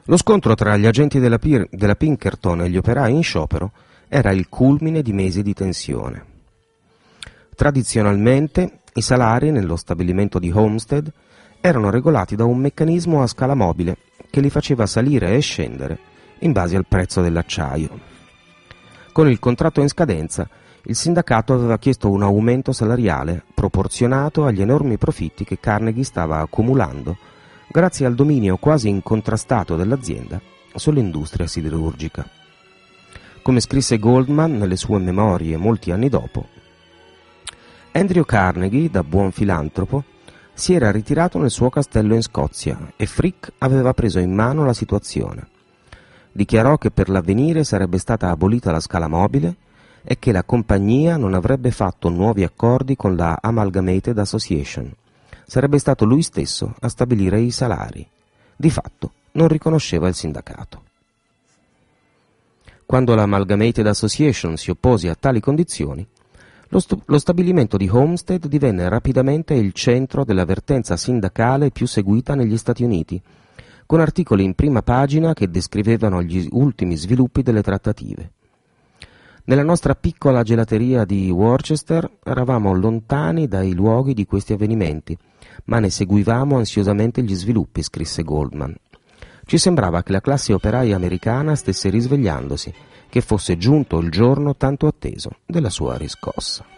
Lo scontro tra gli agenti della Pinkerton e gli operai in sciopero era il culmine di mesi di tensione. Tradizionalmente, i salari nello stabilimento di Homestead erano regolati da un meccanismo a scala mobile che li faceva salire e scendere in base al prezzo dell'acciaio. Con il contratto in scadenza, il sindacato aveva chiesto un aumento salariale proporzionato agli enormi profitti che Carnegie stava accumulando grazie al dominio quasi incontrastato dell'azienda sull'industria siderurgica. Come scrisse Goldman nelle sue memorie molti anni dopo, Andrew Carnegie, da buon filantropo, si era ritirato nel suo castello in Scozia e Frick aveva preso in mano la situazione. Dichiarò che per l'avvenire sarebbe stata abolita la scala mobile e che la compagnia non avrebbe fatto nuovi accordi con la Amalgamated Association. Sarebbe stato lui stesso a stabilire i salari. Di fatto non riconosceva il sindacato. Quando la Amalgamated Association si oppose a tali condizioni, lo stabilimento di Homestead divenne rapidamente il centro dell'avvertenza sindacale più seguita negli Stati Uniti, con articoli in prima pagina che descrivevano gli ultimi sviluppi delle trattative. Nella nostra piccola gelateria di Worcester eravamo lontani dai luoghi di questi avvenimenti, ma ne seguivamo ansiosamente gli sviluppi, scrisse Goldman. Ci sembrava che la classe operaia americana stesse risvegliandosi, che fosse giunto il giorno tanto atteso della sua riscossa.